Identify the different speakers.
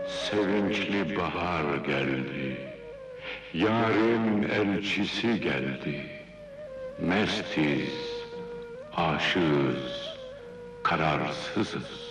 Speaker 1: Sevinçli bahar geldi, yarın elçisi geldi. Mestiz, aşığız, kararsızız.